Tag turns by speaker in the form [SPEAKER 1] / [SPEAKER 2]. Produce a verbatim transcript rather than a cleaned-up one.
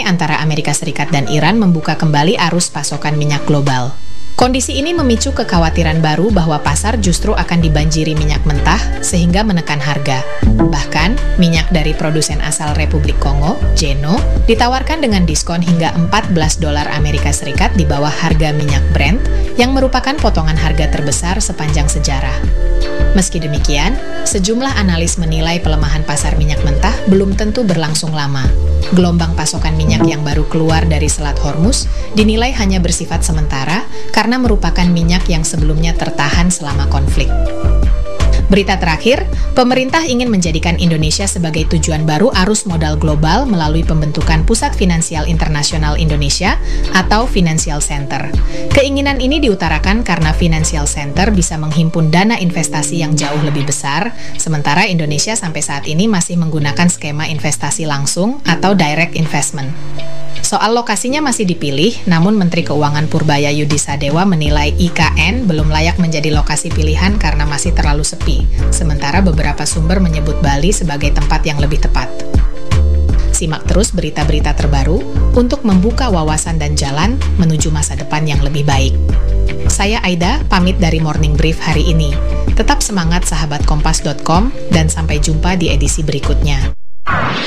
[SPEAKER 1] antara Amerika Serikat dan Iran membuka kembali arus pasokan minyak global. Kondisi ini memicu kekhawatiran baru bahwa pasar justru akan dibanjiri minyak mentah sehingga menekan harga. Bahkan, minyak dari produsen asal Republik Kongo, Geno, ditawarkan dengan diskon hingga empat belas dolar Amerika Serikat di bawah harga minyak Brent, yang merupakan potongan harga terbesar sepanjang sejarah. Meski demikian, sejumlah analis menilai pelemahan pasar minyak mentah belum tentu berlangsung lama. Gelombang pasokan minyak yang baru keluar dari Selat Hormuz dinilai hanya bersifat sementara karena merupakan minyak yang sebelumnya tertahan selama konflik. Berita terakhir, pemerintah ingin menjadikan Indonesia sebagai tujuan baru arus modal global melalui pembentukan Pusat Finansial Internasional Indonesia atau Financial Center. Keinginan ini diutarakan karena Financial Center bisa menghimpun dana investasi yang jauh lebih besar, sementara Indonesia sampai saat ini masih menggunakan skema investasi langsung atau direct investment. Soal lokasinya masih dipilih, namun Menteri Keuangan Purbaya Yudi Sadewa menilai I K N belum layak menjadi lokasi pilihan karena masih terlalu sepi, sementara beberapa sumber menyebut Bali sebagai tempat yang lebih tepat. Simak terus berita-berita terbaru untuk membuka wawasan dan jalan menuju masa depan yang lebih baik. Saya Aida, pamit dari Morning Brief hari ini. Tetap semangat sahabat kompas dot com dan sampai jumpa di edisi berikutnya.